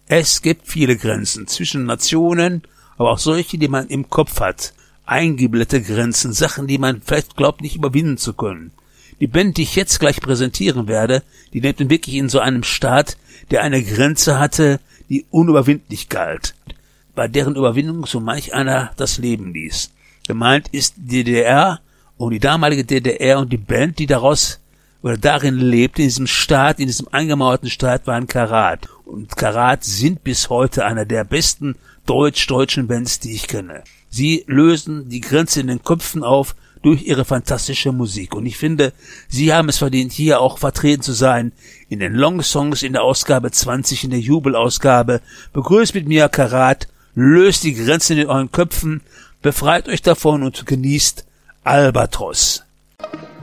Es gibt viele Grenzen zwischen Nationen, aber auch solche, die man im Kopf hat. Eingebildete Grenzen, Sachen, die man vielleicht glaubt, nicht überwinden zu können. Die Band, die ich jetzt gleich präsentieren werde, die lebten wirklich in so einem Staat, der eine Grenze hatte, die unüberwindlich galt, bei deren Überwindung so manch einer das Leben ließ. Gemeint ist die DDR und die damalige DDR und die Band, die daraus oder darin lebte, in diesem Staat, in diesem eingemauerten Staat, waren Karat. Und Karat sind bis heute einer der besten deutschen Bands, die ich kenne. Sie lösen die Grenze in den Köpfen auf durch ihre fantastische Musik. Und ich finde, sie haben es verdient, hier auch vertreten zu sein in den Long Songs in der Ausgabe 20, in der Jubelausgabe. Begrüßt mit mir Karat, löst die Grenzen in euren Köpfen, befreit euch davon und genießt Albatros.